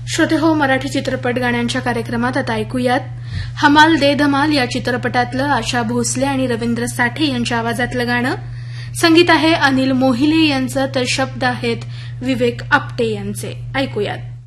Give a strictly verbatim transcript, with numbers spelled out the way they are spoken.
श्रोते हो, मराठी चित्रपट गाण्यांच्या कार्यक्रमात आता ऐकूयात हमाल दे धमाल या चित्रपटातलं आशा भोसले आणि रवींद्र साठे यांच्या आवाजातलं गाणं. संगीत आहे अनिल मोहिले यांचं, तर शब्द आहेत विवेक आपटे यांचे. ऐकूयात.